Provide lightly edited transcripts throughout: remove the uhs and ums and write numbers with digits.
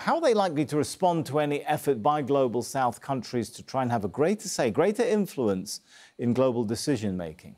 how are they likely to respond to any effort by Global South countries to try and have a greater say, greater influence in global decision-making?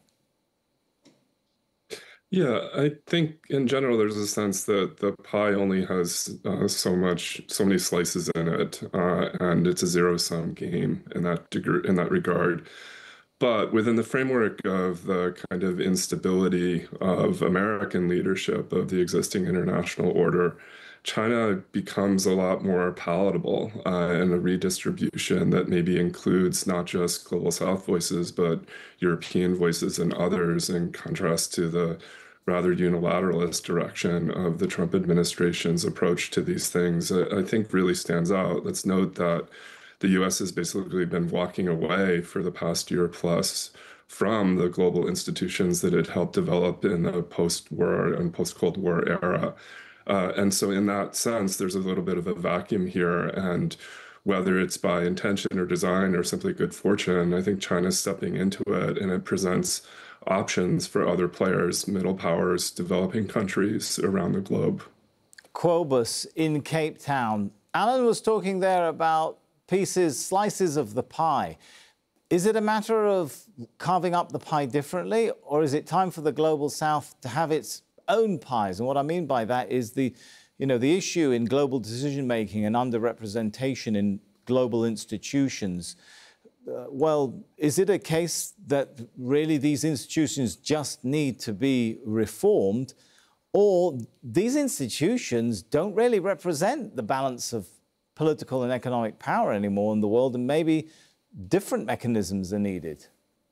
Yeah, I think in general there's a sense that the pie only has so many slices in it, and it's a zero-sum game in that regard. But within the framework of the kind of instability of American leadership of the existing international order, China becomes a lot more palatable in a redistribution that maybe includes not just Global South voices, but European voices and others, in contrast to the rather unilateralist direction of the Trump administration's approach to these things, I think really stands out. Let's note that the U.S. has basically been walking away for the past year plus from the global institutions that it helped develop in the post-war and post-Cold War era. And so in that sense, there's a little bit of a vacuum here. And whether it's by intention or design or simply good fortune, I think China's stepping into it, and it presents options for other players, middle powers, developing countries around the globe. Quobus in Cape Town. Alan was talking there about slices of the pie. Is it a matter of carving up the pie differently, or is it time for the Global South to have its own pies? And what I mean by that is the issue in global decision-making and underrepresentation in global institutions. Well, is it a case that really these institutions just need to be reformed, or these institutions don't really represent the balance of political and economic power anymore in the world, and maybe different mechanisms are needed?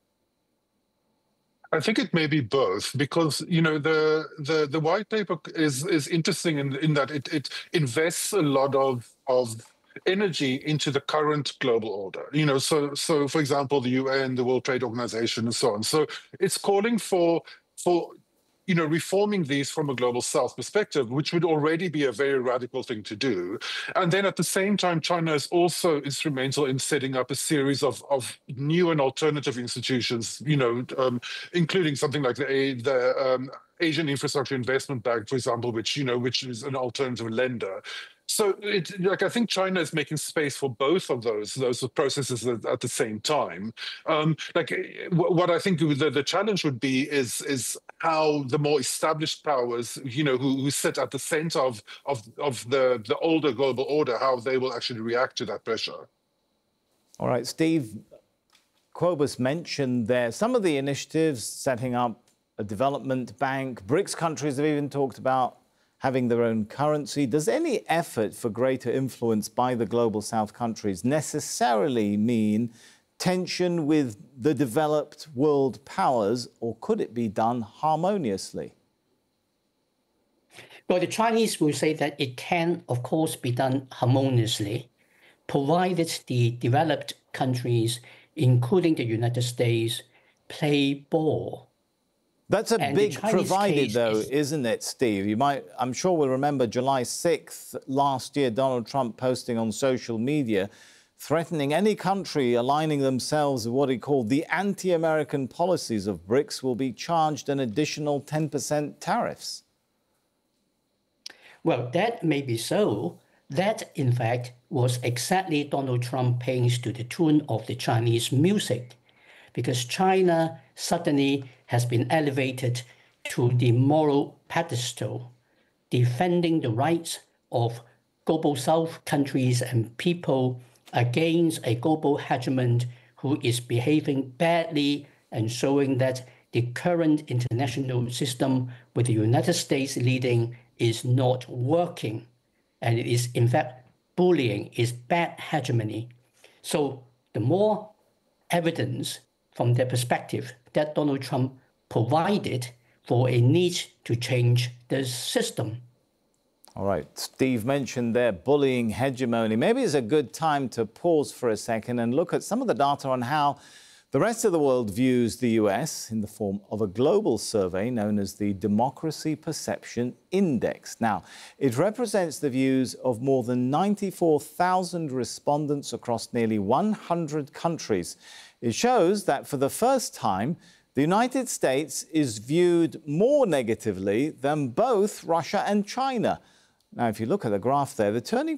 I think it may be both, because the white paper is interesting in that it invests a lot of energy into the current global order. So for example, the UN, the World Trade Organization, and so on. So it's calling for reforming these from a Global South perspective, which would already be a very radical thing to do. And then at the same time, China is also instrumental in setting up a series of new and alternative institutions, including something like the Asian Infrastructure Investment Bank, for example, which is an alternative lender. So I think China is making space for both of those processes at the same time. What I think the challenge would be is how the more established powers, who sit at the center of the older global order, how they will actually react to that pressure. All right, Steve, Quobus mentioned there some of the initiatives, setting up a development bank. BRICS countries have even talked about having their own currency. Does any effort for greater influence by the Global South countries necessarily mean tension with the developed world powers, or could it be done harmoniously? Well, the Chinese will say that it can, of course, be done harmoniously, provided the developed countries, including the United States, play ball. That's a big provided, though, isn't it, Steve? I'm sure we'll remember July 6th last year, Donald Trump posting on social media, threatening any country aligning themselves with what he called the anti-American policies of BRICS will be charged an additional 10% tariffs. Well, that may be so. That, in fact, was exactly Donald Trump playing to the tune of the Chinese music, because China suddenly has been elevated to the moral pedestal, defending the rights of Global South countries and people against a global hegemon who is behaving badly and showing that the current international system with the United States leading is not working. And it is, in fact, bullying, is bad hegemony. So the more evidence from their perspective that Donald Trump provided for a need to change the system. All right, Steve mentioned their bullying hegemony. Maybe it's a good time to pause for a second and look at some of the data on how the rest of the world views the US in the form of a global survey known as the Democracy Perception Index. Now, it represents the views of more than 94,000 respondents across nearly 100 countries. It shows that for the first time, the United States is viewed more negatively than both Russia and China. Now, if you look at the graph there, the turning